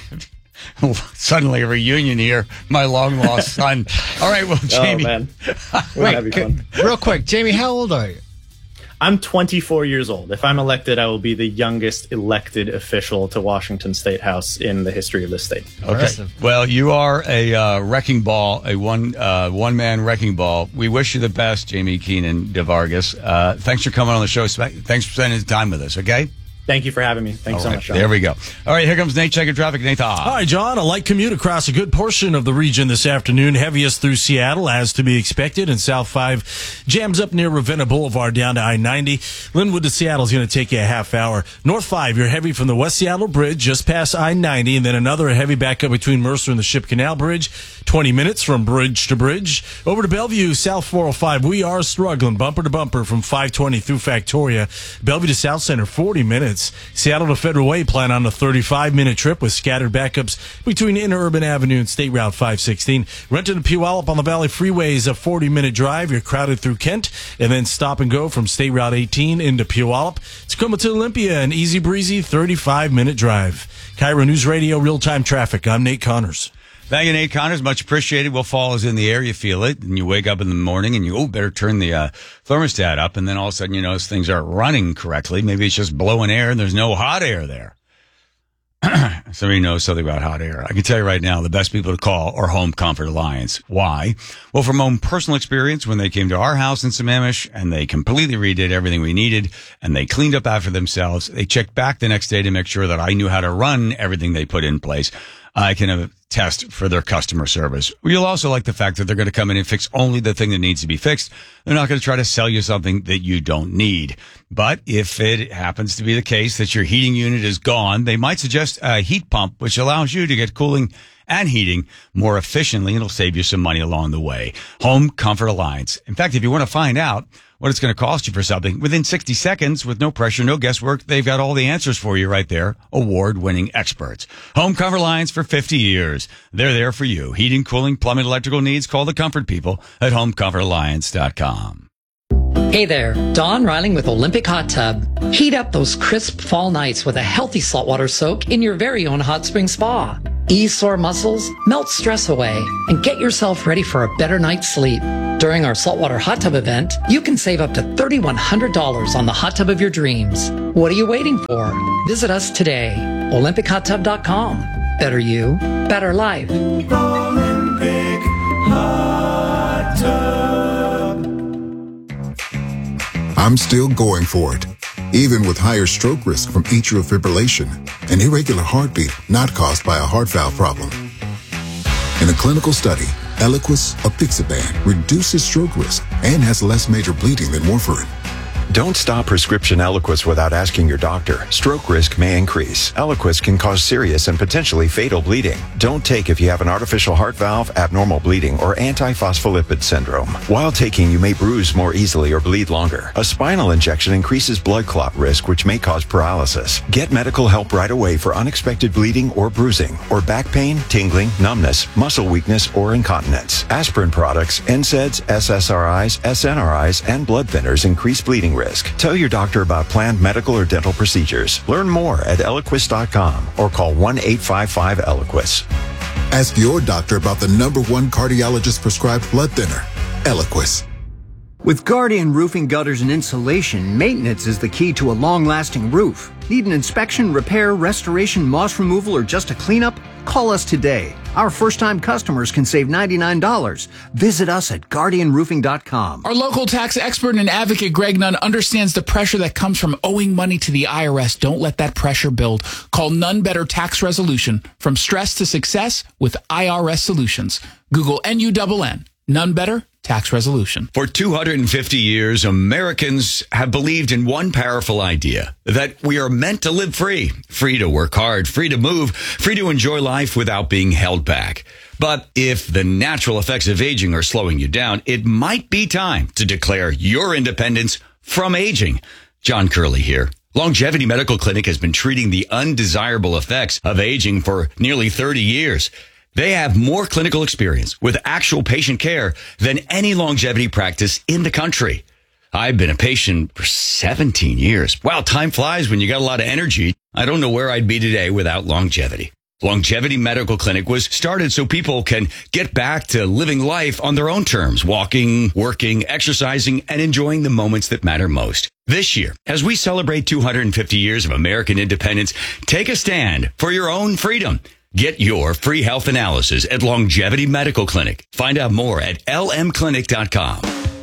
Suddenly a reunion here. My long lost son. All right. Well, Jamie. Oh man. Wait, That'd be c- fun. real quick, Jamie, how old are you? I'm twenty-four years old. If I'm elected, I will be the youngest elected official to Washington State House in the history of this state. Okay. Well, you are a uh, wrecking ball, a one uh, one man wrecking ball. We wish you the best, Jamie Keenan DeVargas. Uh, thanks for coming on the show. Thanks for spending time with us. Okay. Thank you for having me. Thanks All so right, much, Sean. there we go. All right, here comes Nate checking traffic. Nate, ah. Hi, John. A light commute across a good portion of the region this afternoon. Heaviest through Seattle, as to be expected. And South five jams up near Ravenna Boulevard down to I ninety. Linwood to Seattle is going to take you a half hour. North five, you're heavy from the West Seattle Bridge just past I ninety. And then another heavy backup between Mercer and the Ship Canal Bridge. twenty minutes from bridge to bridge. Over to Bellevue, South four oh five. We are struggling bumper to bumper from five twenty through Factoria. Bellevue to South Center, forty minutes. Seattle to Federal Way, plan on a thirty-five minute trip with scattered backups between Interurban Avenue and State Route five sixteen. Renton to Puyallup on the Valley Freeway is a forty minute drive. You're crowded through Kent, and then stop and go from State Route eighteen into Puyallup. Tacoma to Olympia, an easy breezy thirty-five minute drive. Cairo News Radio, real-time traffic. I'm Nate Connors. Thank you, Nate Connors. Much appreciated. Well, fall is in the air. You feel it. And you wake up in the morning and you, oh, better turn the uh, thermostat up. And then all of a sudden, you notice things aren't running correctly. Maybe it's just blowing air and there's no hot air there. Somebody knows something about hot air. I can tell you right now, the best people to call are Home Comfort Alliance. Why? Well, from own personal experience, when they came to our house in Sammamish and they completely redid everything we needed and they cleaned up after themselves, they checked back the next day to make sure that I knew how to run everything they put in place. I can uh, test for their customer service. You'll also like the fact that they're going to come in and fix only the thing that needs to be fixed. They're not going to try to sell you something that you don't need. But if it happens to be the case that your heating unit is gone, they might suggest a heat pump, which allows you to get cooling and heating more efficiently, and it'll save you some money along the way. Home Comfort Alliance. In fact, if you want to find out what it's going to cost you for something, within sixty seconds, with no pressure, no guesswork, they've got all the answers for you right there. Award-winning experts. Home Comfort Alliance for fifty years. They're there for you. Heating, cooling, plumbing, electrical needs. Call the comfort people at home comfort alliance dot com. Hey there, Dawn Riling with Olympic Hot Tub. Heat up those crisp fall nights with a healthy saltwater soak in your very own hot spring spa. Ease sore muscles, melt stress away, and get yourself ready for a better night's sleep. During our saltwater hot tub event, you can save up to three thousand one hundred dollars on the hot tub of your dreams. What are you waiting for? Visit us today. Olympic hot tub dot com. Better you, better life. Olympic Hot Tub. I'm still going for it, even with higher stroke risk from atrial fibrillation, an irregular heartbeat not caused by a heart valve problem. In a clinical study, Eliquis apixaban reduces stroke risk and has less major bleeding than warfarin. Don't stop prescription Eliquis without asking your doctor. Stroke risk may increase. Eliquis can cause serious and potentially fatal bleeding. Don't take if you have an artificial heart valve, abnormal bleeding, or antiphospholipid syndrome. While taking, you may bruise more easily or bleed longer. A spinal injection increases blood clot risk, which may cause paralysis. Get medical help right away for unexpected bleeding or bruising, or back pain, tingling, numbness, muscle weakness, or incontinence. Aspirin products, N SAIDs, S S R Is, S N R Is, and blood thinners increase bleeding risk. Tell your doctor about planned medical or dental procedures. Learn more at eliquis dot com or call one eight five five Eliquis. Ask your doctor about the number one cardiologist prescribed blood thinner, Eliquis. With Guardian Roofing Gutters and Insulation, maintenance is the key to a long-lasting roof. Need an inspection, repair, restoration, moss removal, or just a cleanup? Call us today. Our first-time customers can save ninety-nine dollars. Visit us at guardian roofing dot com. Our local tax expert and advocate, Greg Nunn, understands the pressure that comes from owing money to the I R S. Don't let that pressure build. Call None Better Tax Resolution. From stress to success with I R S Solutions. Google N U N N. None Better Tax Resolution. For two hundred fifty years, Americans have believed in one powerful idea, that we are meant to live free, free to work hard, free to move, free to enjoy life without being held back. But if the natural effects of aging are slowing you down, it might be time to declare your independence from aging. John Curley here. Longevity Medical Clinic has been treating the undesirable effects of aging for nearly thirty years. They have more clinical experience with actual patient care than any longevity practice in the country. I've been a patient for seventeen years. Wow, time flies when you got a lot of energy. I don't know where I'd be today without longevity. Longevity Medical Clinic was started so people can get back to living life on their own terms, walking, working, exercising, and enjoying the moments that matter most. This year, as we celebrate two hundred fifty years of American independence, take a stand for your own freedom. Get your free health analysis at Longevity Medical Clinic. Find out more at L M clinic dot com.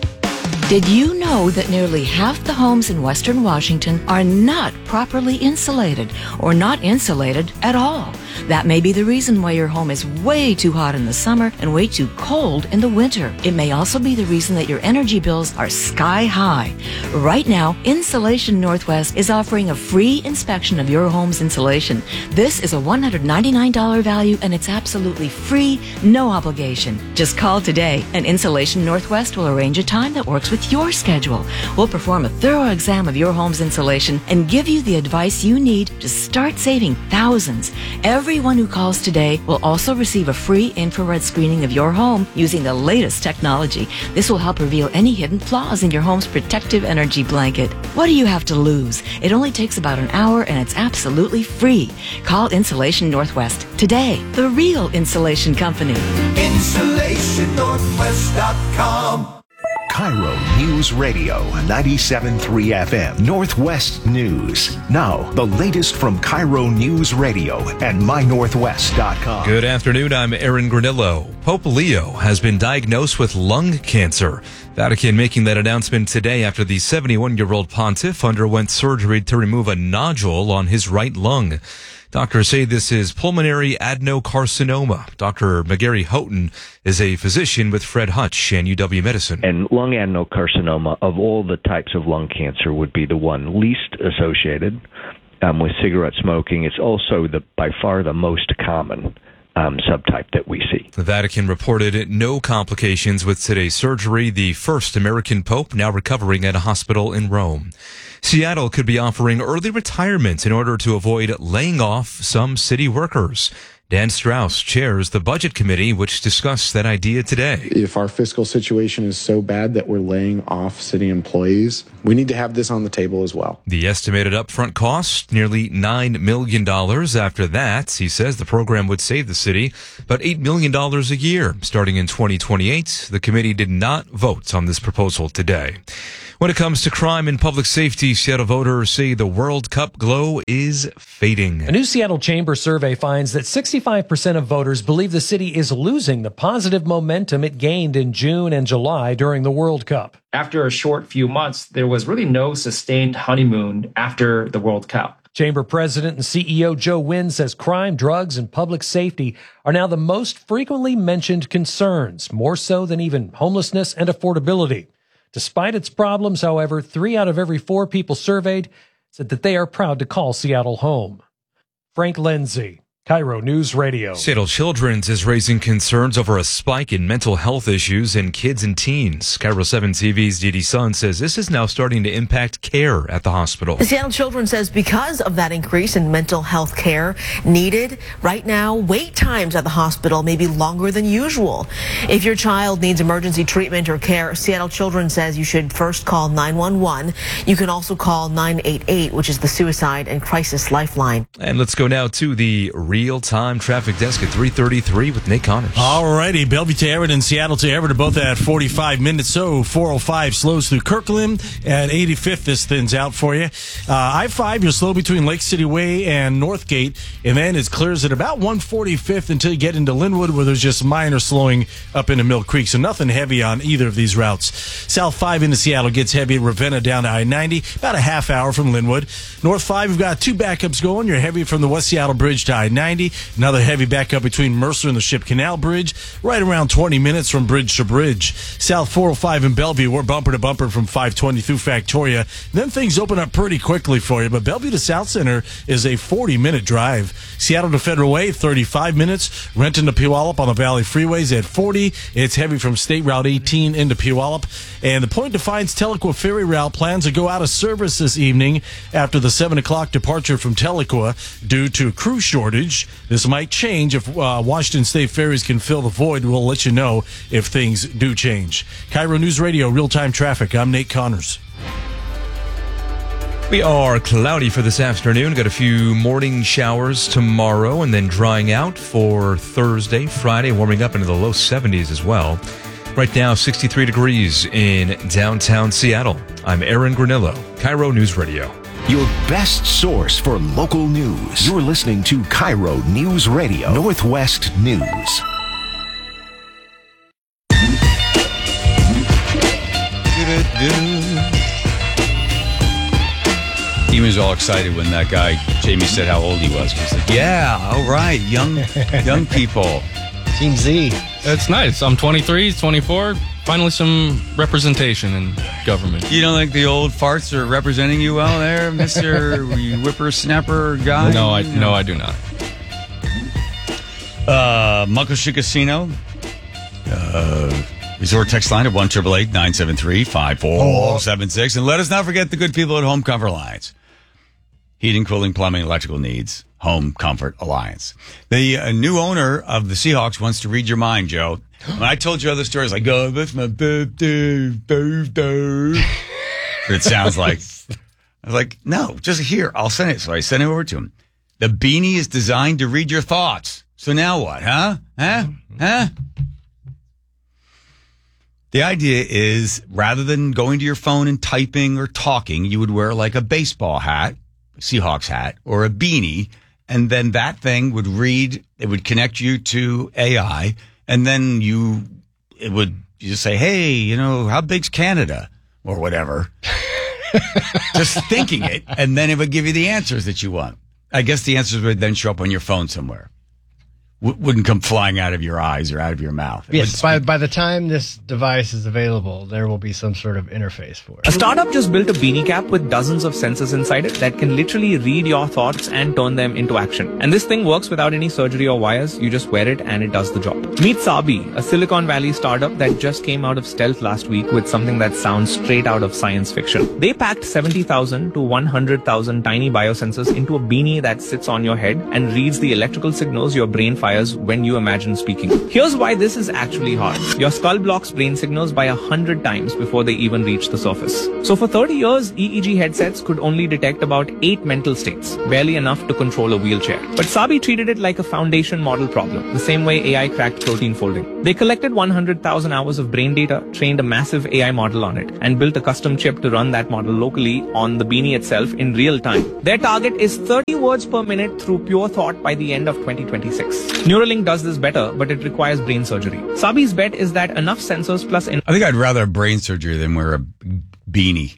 Did you know that nearly half the homes in Western Washington are not properly insulated or not insulated at all? That may be the reason why your home is way too hot in the summer and way too cold in the winter. It may also be the reason that your energy bills are sky high. Right now, Insulation Northwest is offering a free inspection of your home's insulation. This is a one hundred ninety-nine dollars value and it's absolutely free, no obligation. Just call today and Insulation Northwest will arrange a time that works with your schedule. We'll perform a thorough exam of your home's insulation and give you the advice you need to start saving thousands. Everyone who calls today will also receive a free infrared screening of your home using the latest technology. This will help reveal any hidden flaws in your home's protective energy blanket. What do you have to lose? It only takes about an hour and it's absolutely free. Call Insulation Northwest today, the real insulation company. insulation northwest dot com. Cairo News Radio, ninety-seven point three F M, Northwest News. Now, the latest from Cairo News Radio and my northwest dot com. Good afternoon, I'm Aaron Granillo. Pope Leo has been diagnosed with lung cancer. Vatican making that announcement today after the seventy-one-year-old pontiff underwent surgery to remove a nodule on his right lung. Doctors say this is pulmonary adenocarcinoma. Doctor McGarry Houghton is a physician with Fred Hutch and U W Medicine. And lung adenocarcinoma, of all the types of lung cancer, would be the one least associated um, with cigarette smoking. It's also the by far the most common Um, subtype that we see. The Vatican reported no complications with today's surgery. The first American pope now recovering at a hospital in Rome. Seattle could be offering early retirement in order to avoid laying off some city workers. Dan Strauss chairs the budget committee, which discussed that idea today. If our fiscal situation is so bad that we're laying off city employees, we need to have this on the table as well. The estimated upfront cost, nearly nine million dollars. After that, he says the program would save the city about eight million dollars a year. Starting in twenty twenty-eight, the committee did not vote on this proposal today. When it comes to crime and public safety, Seattle voters say the World Cup glow is fading. A new Seattle Chamber survey finds that sixty-five percent of voters believe the city is losing the positive momentum it gained in June and July during the World Cup. After a short few months, there was really no sustained honeymoon after the World Cup. Chamber President and C E O Joe Wynn says crime, drugs, and public safety are now the most frequently mentioned concerns, more so than even homelessness and affordability. Despite its problems, however, three out of every four people surveyed said that they are proud to call Seattle home. Frank Lindsay, Cairo News Radio. Seattle Children's is raising concerns over a spike in mental health issues in kids and teens. Cairo seven T V's Dee Dee Sun says this is now starting to impact care at the hospital. The Seattle Children's says because of that increase in mental health care needed, right now, wait times at the hospital may be longer than usual. If your child needs emergency treatment or care, Seattle Children's says you should first call nine one one. You can also call nine eight eight, which is the suicide and crisis lifeline. And let's go now to the real-time traffic desk at three thirty-three with Nate Connors. All righty, Bellevue to Everett and Seattle to Everett are both at forty-five minutes. So four oh five slows through Kirkland. At eighty-fifth, this thins out for you. Uh, I five, you're slow between Lake City Way and Northgate. And then it clears at about one forty-fifth until you get into Linwood, where there's just minor slowing up into Mill Creek. So nothing heavy on either of these routes. South five into Seattle gets heavy at Ravenna down to I ninety, about a half hour from Linwood. North five, we've got two backups going. You're heavy from the West Seattle Bridge to I ninety. Another heavy backup between Mercer and the Ship Canal Bridge, right around twenty minutes from bridge to bridge. South four oh five in Bellevue, we're bumper to bumper from five twenty through Factoria. Then things open up pretty quickly for you, but Bellevue to South Center is a forty-minute drive. Seattle to Federal Way, thirty-five minutes. Renton to Puyallup on the Valley Freeways at forty. It's heavy from State Route eighteen into Puyallup. And the Point Defiance Tahlequah Ferry Route plans to go out of service this evening after the seven o'clock departure from Tahlequah due to crew shortage. This might change if uh, Washington State Ferries can fill the void. We'll let you know if things do change. Cairo News Radio, real-time traffic. I'm Nate Connors. We are cloudy for this afternoon. Got a few morning showers tomorrow and then drying out for Thursday, Friday, warming up into the low seventies as well. Right now, sixty-three degrees in downtown Seattle. I'm Aaron Granillo, Cairo News Radio. Your best source for local news. You're listening to Cairo News Radio, Northwest News. He was all excited when that guy, Jamie, said how old he was. He's like, yeah, all right, young young people. Team Z. It's nice. I'm twenty-three, twenty-four. Finally some representation in government. You don't think the old farts are representing you well there, Mister Whippersnapper guy? No, I no, I do not. Uh, Muckleshoot Casino. Uh, resort text line at one eight eight eight, nine seven three, five four seven six. And let us not forget the good people at Home Comfort Alliance. Heating, cooling, plumbing, electrical needs. Home Comfort Alliance. The uh, new owner of the Seahawks wants to read your mind, Joe. When I told you other stories, like, oh, that's my birthday, birthday. It sounds like. I was like, no, just here. I'll send it. So I sent it over to him. The beanie is designed to read your thoughts. So now what, huh? Huh? Huh? The idea is rather than going to your phone and typing or talking, you would wear like a baseball hat, Seahawks hat, or a beanie. And then that thing would read, it would connect you to A I, And then you, it would, you just say, hey, you know, how big's Canada? Or whatever. Just thinking it. And then it would give you the answers that you want. I guess the answers would then show up on your phone somewhere. W- wouldn't come flying out of your eyes or out of your mouth. It Yes, by, by the time this device is available, there will be some sort of interface for it. A startup just built a beanie cap with dozens of sensors inside it that can literally read your thoughts and turn them into action. And this thing works without any surgery or wires. You just wear it and it does the job. Meet Sabi, a Silicon Valley startup that just came out of stealth last week with something that sounds straight out of science fiction. They packed seventy thousand to one hundred thousand tiny biosensors into a beanie that sits on your head and reads the electrical signals your brain fires when you imagine speaking. Here's why this is actually hard. Your skull blocks brain signals by a hundred times before they even reach the surface. So for thirty years, E E G headsets could only detect about eight mental states, barely enough to control a wheelchair. But Sabi treated it like a foundation model problem, the same way A I cracked protein folding. They collected one hundred thousand hours of brain data, trained a massive A I model on it, and built a custom chip to run that model locally on the beanie itself in real time. Their target is thirty words per minute through pure thought by the end of twenty twenty-six. Neuralink does this better, but it requires brain surgery. Sabi's bet is that enough sensors plus... In- I think I'd rather have brain surgery than wear a beanie.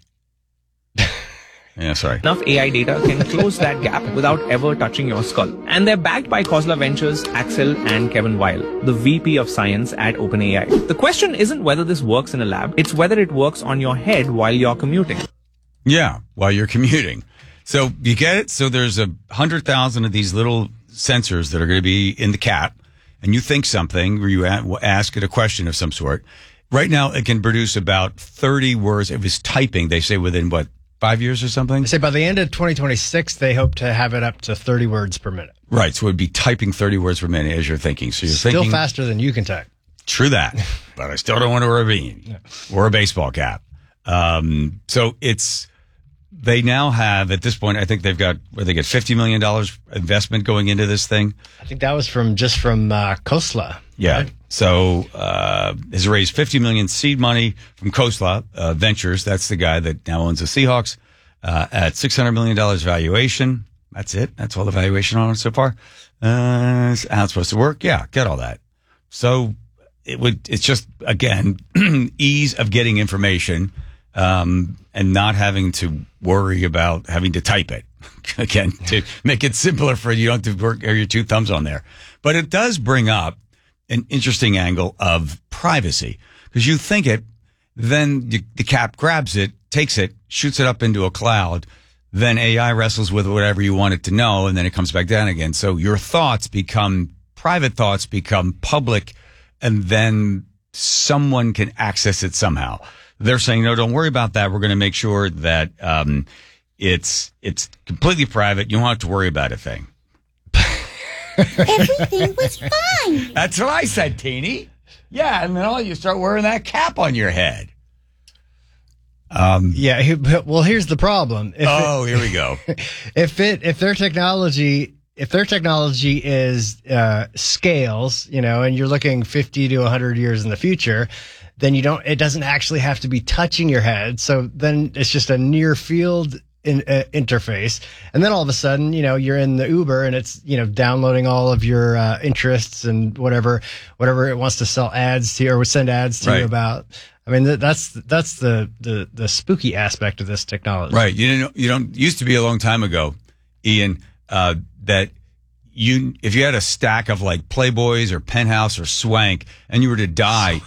Yeah, sorry. Enough A I data can close that gap without ever touching your skull. And they're backed by Khosla Ventures, Axel, and Kevin Weil, the V P of Science at OpenAI. The question isn't whether this works in a lab, it's whether it works on your head while you're commuting. Yeah, while you're commuting. So you get it? So there's a hundred thousand of these little sensors that are going to be in the cap, and you think something, or you ask it a question of some sort. Right now, it can produce about thirty words. If it's typing, they say within, what, five years or something? They say by the end of twenty twenty-six, they hope to have it up to thirty words per minute. Right, so it would be typing thirty words per minute as you're thinking. So you're Still thinking... faster than you can type. True that, but I still don't want to wear a beanie or a baseball cap. Um, so it's... They now have, at this point, I think they've got, where they get fifty million dollars investment going into this thing. I think that was from just from uh, Khosla. Yeah. Right? So, uh, has raised fifty million seed money from Khosla uh, Ventures. That's the guy that now owns the Seahawks, uh, at six hundred million dollars valuation. That's it. That's all the valuation on it so far. Uh, how it's supposed to work. Yeah. Get all that. So it would, it's just, again, ease of getting information. Um, and not having to worry about having to type it again to make it simpler for you. You don't have to work your two thumbs on there, but it does bring up an interesting angle of privacy because you think it, then you, the cap grabs it, takes it, shoots it up into a cloud. Then A I wrestles with whatever you want it to know. And then it comes back down again. So your thoughts become private thoughts become public and then someone can access it somehow. They're saying, no, don't worry about that. We're going to make sure that um, it's it's completely private. You don't have to worry about a thing. Everything was fine. That's what I said, Teeny. Yeah, and then all you start wearing that cap on your head. Um, yeah. he- Well, here's the problem. If Oh, it- here we go. if it if their technology if their technology is uh, scales, you know, and you're looking fifty to one hundred years in the future, then you don't. It doesn't actually have to be touching your head. So then it's just a near field in, uh, interface, and then all of a sudden, you know, you're in the Uber and it's you know downloading all of your uh, interests and whatever whatever it wants to sell ads to you or send ads to Right. you about. I mean, th- that's that's the, the the spooky aspect of this technology. Right. You didn't, you don't, used to be a long time ago, Ian, uh, that you, if you had a stack of like Playboys or Penthouse or Swank and you were to die.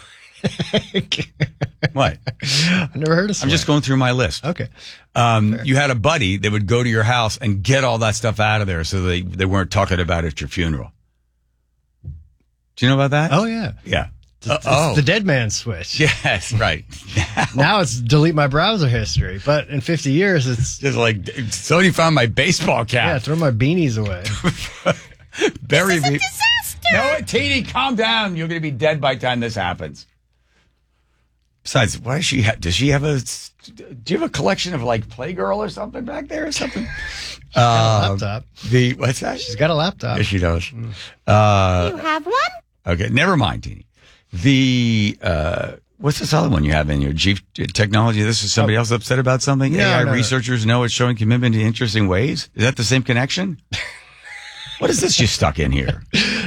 What? I've never heard of I'm just going through my list. Okay. Um, you had a buddy that would go to your house and get all that stuff out of there so they, they weren't talking about it at your funeral. Do you know about that? Oh, yeah. Yeah. It's, Uh, it's oh. the dead man switch. Yes, right. Now it's delete my browser history, but in fifty years, it's just like somebody found my baseball cap. Yeah, throw my beanies away. Bury me. No, Teeny, calm down. You're going to be dead by the time this happens. Besides, why does she have? Does she have a? Do you have a collection of like Playgirl or something back there or something? She's got a laptop. The what's that? She's got a laptop. Yes, she does. Uh, You have one? okay, never mind, Teeny. The uh, what's this other one you have in your Jeep technology? This is somebody else upset about something. No, A I no, no. researchers know it's showing commitment in interesting ways. Is that the same connection? What is this you stuck in here?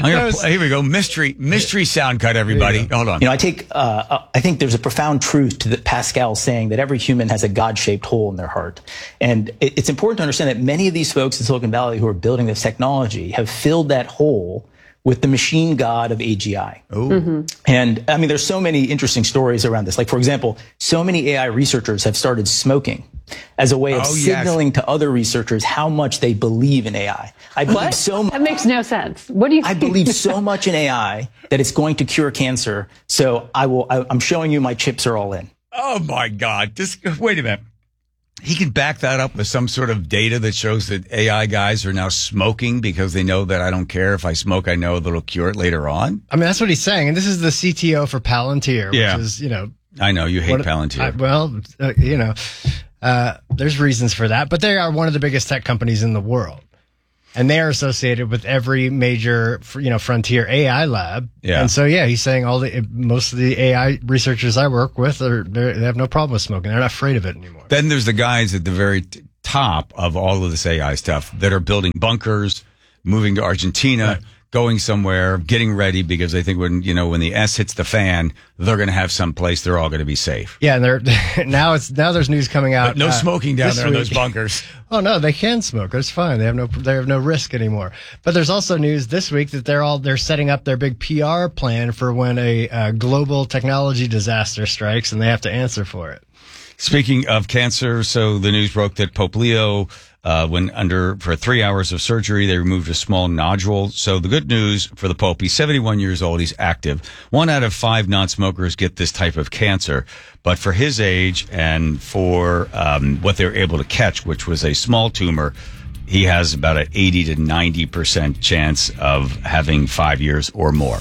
I'm gonna play, here we go. Mystery, mystery sound cut, everybody. Hold on. You know, I take, uh, I think there's a profound truth to the Pascal saying that every human has a God-shaped hole in their heart. And it, it's important to understand that many of these folks in Silicon Valley who are building this technology have filled that hole with the machine god of A G I. Oh. Mm-hmm. And I mean, there's so many interesting stories around this. Like, for example, so many A I researchers have started smoking as a way of Oh, yes. signaling to other researchers how much they believe in A I. I believe What? so much. That makes no sense. What do you I believe so much in A I that it's going to cure cancer. So I will, I, I'm showing you my chips are all in. Oh my God. Just wait a minute. He can back that up with some sort of data that shows that A I guys are now smoking because they know that I don't care if I smoke, I know that it'll cure it later on. I mean, that's what he's saying. And this is the C T O for Palantir, Yeah. which is, you know. I know you hate what- Palantir. I, well, uh, you know, uh, there's reasons for that, but they are one of the biggest tech companies in the world. And they are associated with every major, you know, frontier A I lab. Yeah. And so, yeah, he's saying all the most of the A I researchers I work with are they're- they have no problem with smoking. They're not afraid of it anymore. Then there's the guys at the very t- top of all of this A I stuff that are building bunkers, moving to Argentina, Right. going somewhere, getting ready because they think when, you know, when the S hits the fan, they're going to have some place they're all going to be safe. Yeah, and they're now it's now there's news coming out. But no uh, smoking down this there in those week. bunkers. Oh no, they can smoke. It's fine. They have no they have no risk anymore. But there's also news this week that they're all they're setting up their big P R plan for when a uh, global technology disaster strikes and they have to answer for it. Speaking of cancer, so the news broke that Pope Leo uh, went under for three hours of surgery. They removed a small nodule. So the good news for the Pope, he's seventy-one years old. He's active. One out of five non-smokers get this type of cancer. But for his age and for um, what they were able to catch, which was a small tumor, he has about an eighty to ninety percent chance of having five years or more.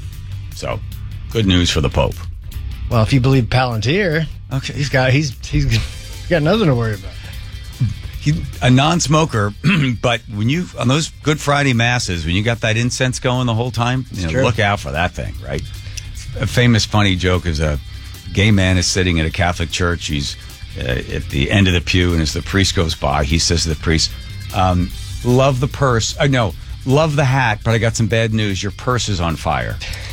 So good news for the Pope. Well, if you believe Palantir, okay, he's got he's he's got nothing to worry about. He, a non-smoker, but when you on those Good Friday masses, when you got that incense going the whole time, you know, true. look out for that thing, right? A famous funny joke is a gay man is sitting in a Catholic church. He's uh, at the end of the pew, and as the priest goes by, he says to the priest, um, "Love the purse. Uh, no, love the hat, but I got some bad news. Your purse is on fire."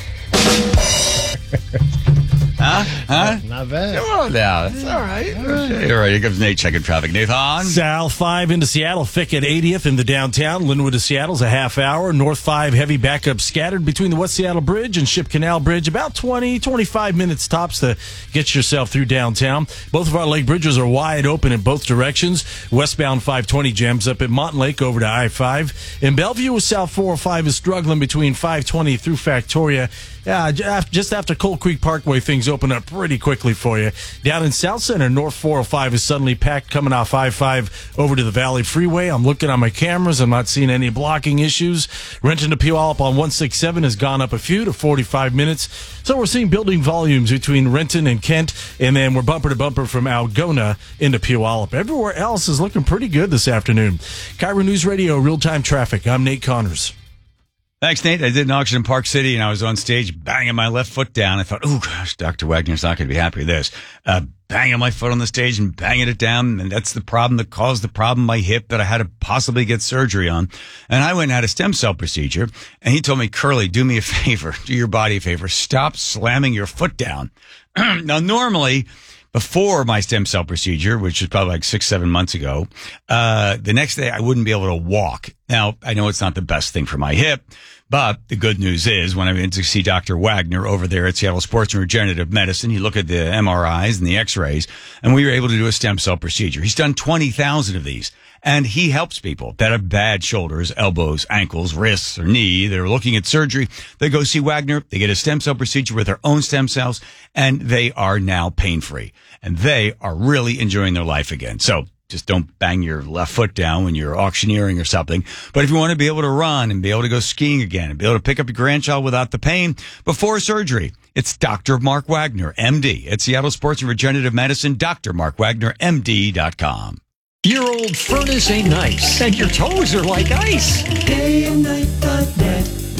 Huh? Huh? Not bad. Come on now. That's all right. Okay. All right. Here comes Nate checking traffic. Nathan. South five into Seattle, thick at eightieth in the downtown. Linwood to Seattle's a half hour. North five, heavy backup scattered between the West Seattle Bridge and Ship Canal Bridge. About twenty, twenty-five minutes tops to get yourself through downtown. Both of our lake bridges are wide open in both directions. Westbound five twenty jams up at Montlake over to I five. In Bellevue, South four oh five is struggling between five twenty through Factoria. Yeah, just after Cold Creek Parkway, things open up pretty quickly for you. Down in South Center, North four oh five is suddenly packed coming off I five over to the Valley Freeway. I'm looking on my cameras. I'm not seeing any blocking issues. Renton to Puyallup on one sixty-seven has gone up a few to forty-five minutes. So we're seeing building volumes between Renton and Kent, and then we're bumper to bumper from Algona into Puyallup. Everywhere else is looking pretty good this afternoon. Cairo News Radio, real-time traffic. I'm Nate Connors. Thanks, Nate. I did an auction in Park City, and I was on stage banging my left foot down. I thought, oh, gosh, Doctor Wagner's not going to be happy with this. Uh, banging my foot on the stage and banging it down, and that's the problem that caused the problem, my hip, that I had to possibly get surgery on. And I went and had a stem cell procedure, and he told me, Curly, do me a favor, do your body a favor, stop slamming your foot down. Now, normally, before my stem cell procedure, which was probably like six, seven months ago, uh, the next day I wouldn't be able to walk. Now, I know it's not the best thing for my hip, but the good news is when I went to see Doctor Wagner over there at Seattle Sports and Regenerative Medicine, he looked at the M R Is and the X-rays, and we were able to do a stem cell procedure. He's done twenty thousand of these, and he helps people that have bad shoulders, elbows, ankles, wrists, or knee. They're looking at surgery. They go see Wagner. They get a stem cell procedure with their own stem cells, and they are now pain-free. And they are really enjoying their life again. So just don't bang your left foot down when you're auctioneering or something. But if you want to be able to run and be able to go skiing again and be able to pick up your grandchild without the pain before surgery, it's Doctor Mark Wagner, M D, at Seattle Sports and Regenerative Medicine, D R Mark Wagner M D dot com. Your old furnace ain't nice, and your toes are like ice. Day and night dot net.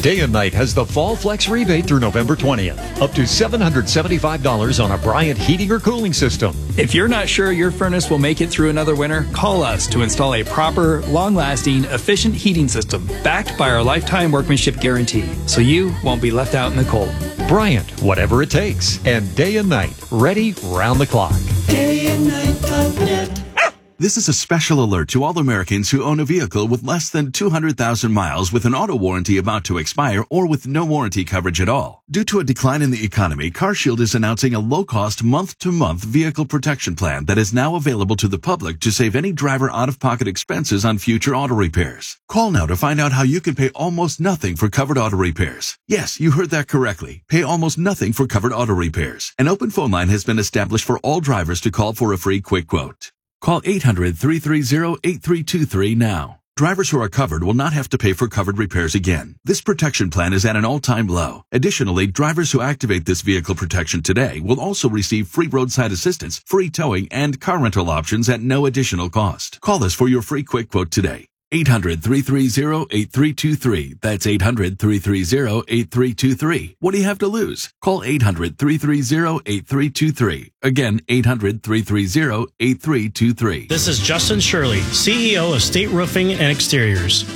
Day and Night has the Fall Flex rebate through November twentieth. Up to seven hundred seventy-five dollars on a Bryant heating or cooling system. If you're not sure your furnace will make it through another winter, call us to install a proper, long-lasting, efficient heating system backed by our lifetime workmanship guarantee, so you won't be left out in the cold. Bryant, whatever it takes. And Day and Night, ready round the clock. day and night dot net. This is a special alert to all Americans who own a vehicle with less than two hundred thousand miles with an auto warranty about to expire or with no warranty coverage at all. Due to a decline in the economy, CarShield is announcing a low-cost month-to-month vehicle protection plan that is now available to the public to save any driver out-of-pocket expenses on future auto repairs. Call now to find out how you can pay almost nothing for covered auto repairs. Yes, you heard that correctly. Pay almost nothing for covered auto repairs. An open phone line has been established for all drivers to call for a free quick quote. Call eight hundred, three three zero, eight three two three now. Drivers who are covered will not have to pay for covered repairs again. This protection plan is at an all-time low. Additionally, drivers who activate this vehicle protection today will also receive free roadside assistance, free towing, and car rental options at no additional cost. Call us for your free quick quote today. eight hundred, three three zero, eight three two three. That's eight hundred, three three zero, eight three two three. What do you have to lose? Call eight hundred, three three zero, eight three two three. Again, eight hundred, three three zero, eight three two three. This is Justin Shirley, C E O of State Roofing and Exteriors.